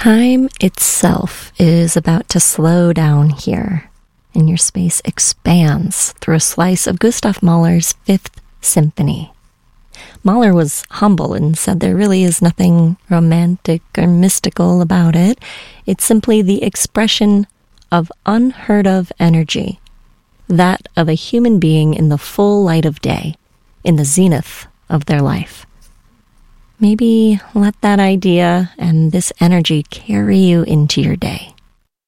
Time itself is about to slow down here, and your space expands through a slice of Gustav Mahler's Fifth Symphony. Mahler was humble and said there really is nothing romantic or mystical about it. It's simply the expression of unheard of energy, that of a human being in the full light of day, in the zenith of their life. Maybe let that idea and this energy carry you into your day.